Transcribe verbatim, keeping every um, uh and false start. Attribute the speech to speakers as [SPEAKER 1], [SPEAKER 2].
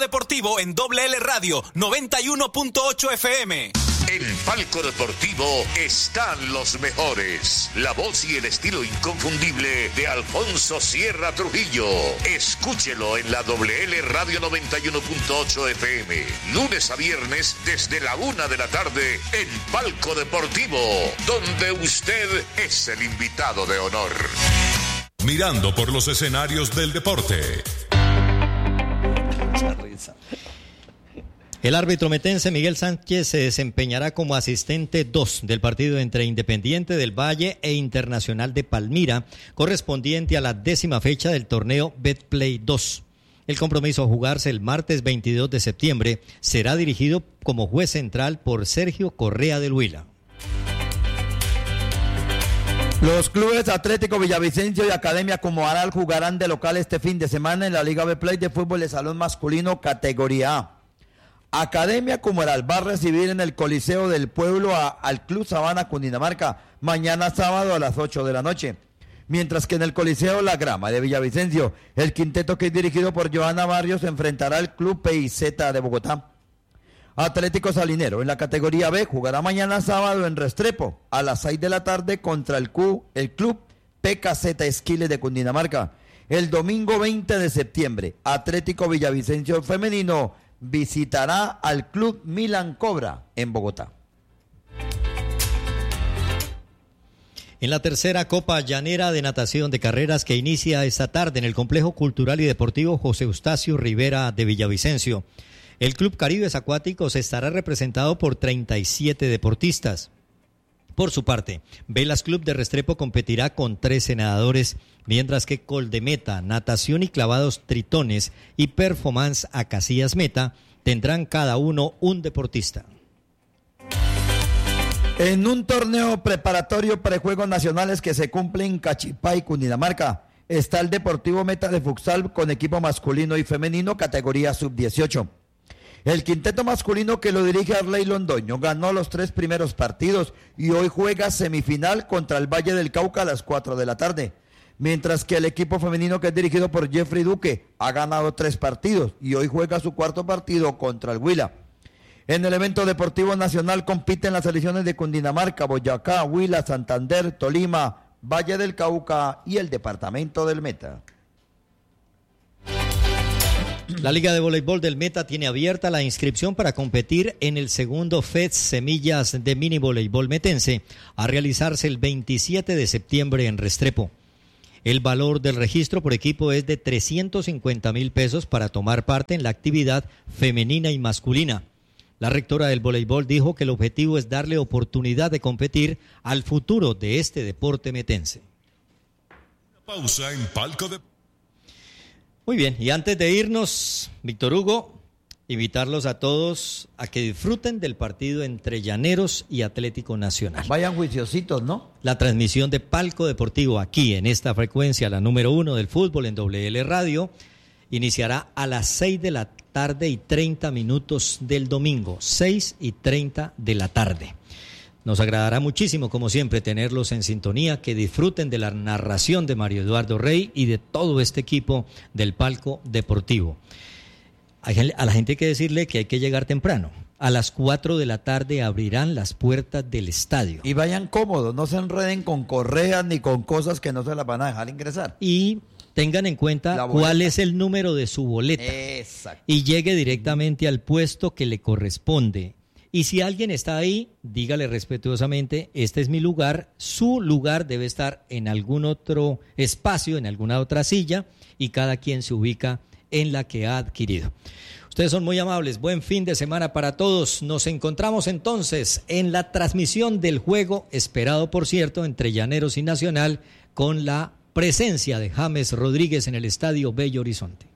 [SPEAKER 1] Deportivo en Doble L Radio noventa y uno punto ocho F M.
[SPEAKER 2] En Palco Deportivo están los mejores. La voz y el estilo inconfundible de Alfonso Sierra Trujillo. Escúchelo en la Doble L Radio noventa y uno punto ocho F M. Lunes a viernes desde la una de la tarde en Palco Deportivo, donde usted es el invitado de honor.
[SPEAKER 3] Mirando por los escenarios del deporte.
[SPEAKER 4] El árbitro metense Miguel Sánchez se desempeñará como asistente dos del partido entre Independiente del Valle e Internacional de Palmira, correspondiente a la décima fecha del torneo Betplay dos. El compromiso a jugarse el martes veintidós de septiembre será dirigido como juez central por Sergio Correa del Huila.
[SPEAKER 5] Los clubes Atlético Villavicencio y Academia Comoaral jugarán de local este fin de semana en la Liga Betplay de fútbol de salón masculino categoría A. Academia Comoaral va a recibir en el Coliseo del Pueblo a, al Club Sabana Cundinamarca mañana sábado a las ocho de la noche. Mientras que en el Coliseo La Grama de Villavicencio, el quinteto que es dirigido por Johanna Barrios enfrentará al Club P I Z de Bogotá. Atlético Salinero en la categoría B jugará mañana sábado en Restrepo a las seis de la tarde contra el, Q, el Club P K Z Esquiles de Cundinamarca. El domingo veinte de septiembre, Atlético Villavicencio Femenino visitará al Club Milan Cobra en Bogotá.
[SPEAKER 4] En la tercera Copa Llanera de Natación de Carreras que inicia esta tarde en el Complejo Cultural y Deportivo José Eustacio Rivera de Villavicencio, el Club Caribes Acuáticos estará representado por treinta y siete deportistas. Por su parte, Velas Club de Restrepo competirá con trece nadadores, mientras que Coldemeta, Natación y Clavados Tritones y Performance Acacias Meta tendrán cada uno un deportista.
[SPEAKER 5] En un torneo preparatorio para Juegos Nacionales que se cumple en Cachipá y Cundinamarca, está el Deportivo Meta de Futsal con equipo masculino y femenino categoría sub dieciocho. El quinteto masculino que lo dirige Arley Londoño ganó los tres primeros partidos y hoy juega semifinal contra el Valle del Cauca a las cuatro de la tarde. Mientras que el equipo femenino que es dirigido por Jeffrey Duque ha ganado tres partidos y hoy juega su cuarto partido contra el Huila. En el evento deportivo nacional compiten las selecciones de Cundinamarca, Boyacá, Huila, Santander, Tolima, Valle del Cauca y el departamento del Meta.
[SPEAKER 4] La Liga de Voleibol del Meta tiene abierta la inscripción para competir en el segundo F E D Semillas de Mini Voleibol Metense, a realizarse el veintisiete de septiembre en Restrepo. El valor del registro por equipo es de trescientos cincuenta mil pesos para tomar parte en la actividad femenina y masculina. La rectora del voleibol dijo que el objetivo es darle oportunidad de competir al futuro de este deporte metense.
[SPEAKER 3] Pausa en Palco de...
[SPEAKER 4] Muy bien, y antes de irnos, Víctor Hugo, invitarlos a todos a que disfruten del partido entre Llaneros y Atlético Nacional.
[SPEAKER 5] Vayan juiciositos, ¿no?
[SPEAKER 4] La transmisión de Palco Deportivo aquí en esta frecuencia, la número uno del fútbol en Doble L Radio, iniciará a las seis de la tarde y treinta minutos del domingo, seis y treinta de la tarde. Nos agradará muchísimo, como siempre, tenerlos en sintonía, que disfruten de la narración de Mario Eduardo Rey y de todo este equipo del Palco Deportivo. A la gente hay que decirle que hay que llegar temprano. A las cuatro de la tarde abrirán las puertas del estadio.
[SPEAKER 5] Y vayan cómodos, no se enreden con correas ni con cosas que no se las van a dejar ingresar.
[SPEAKER 4] Y tengan en cuenta cuál es el número de su boleta.
[SPEAKER 5] Exacto.
[SPEAKER 4] Y llegue directamente al puesto que le corresponde. Y si alguien está ahí, dígale respetuosamente, este es mi lugar, su lugar debe estar en algún otro espacio, en alguna otra silla, y cada quien se ubica en la que ha adquirido. Ustedes son muy amables, buen fin de semana para todos. Nos encontramos entonces en la transmisión del juego, esperado por cierto, entre Llaneros y Nacional, con la presencia de James Rodríguez en el Estadio Bello Horizonte.